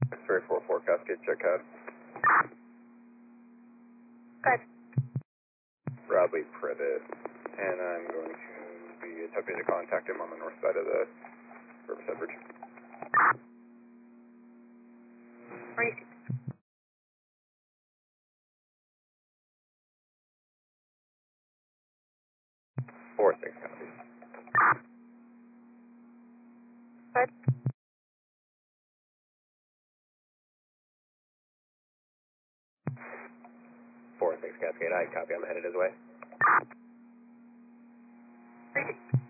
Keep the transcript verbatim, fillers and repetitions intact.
three four four Cascade, check out. Good. Bradley Privet, and I'm going to be attempting to contact him on the north side of the Riverside Bridge. Ready. four six copy. Good. four six Cascade, I copy, I'm headed his way. Ready.